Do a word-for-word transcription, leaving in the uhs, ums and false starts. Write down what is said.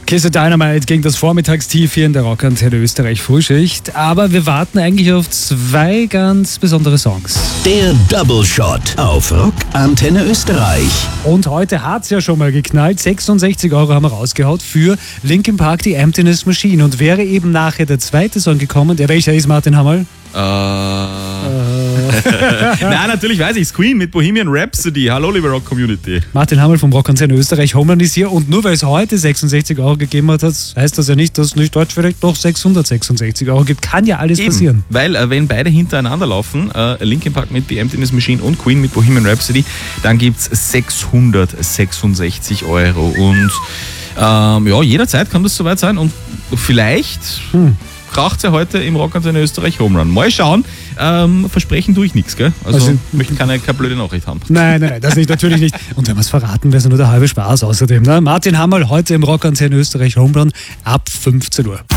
Kiss of Dynamite gegen das Vormittagstief hier in der Rockantenne Österreich Frühschicht. Aber wir warten eigentlich auf zwei ganz besondere Songs. Der Double Shot auf Rockantenne Österreich. Und heute hat's ja schon mal geknallt. sechsundsechzig Euro haben wir rausgehaut für Linkin Park, die Emptiness Machine. Und wäre eben nachher der zweite Song gekommen, der welcher ist, Martin Hammerl? Äh. Nein, natürlich weiß ich. Queen mit Bohemian Rhapsody. Hallo, liebe Rock-Community. Martin Hammerl vom Rockantenne Österreich Homeland ist hier. Und nur weil es heute sechsundsechzig Euro gegeben hat, heißt das ja nicht, dass es nicht dort vielleicht doch sechshundertsechsundsechzig Euro gibt. Kann ja alles Eben, passieren. weil äh, wenn beide hintereinander laufen, äh, Linkin Park mit The Emptiness Machine und Queen mit Bohemian Rhapsody, dann gibt es sechshundertsechsundsechzig Euro. Und ähm, ja, jederzeit kann das soweit sein. Und vielleicht... Hm. Kracht ja heute im Rockantenne Österreich Home Run. Mal schauen. Ähm, versprechen tue ich nichts, gell? Also, also möchten keine, keine blöde Nachricht haben. Nein, nein, nein, das nicht, natürlich nicht. Und wenn wir es verraten, wäre es nur der halbe Spaß außerdem. Ne? Martin Hammerl heute im Rockantenne Österreich Home Run ab fünfzehn Uhr.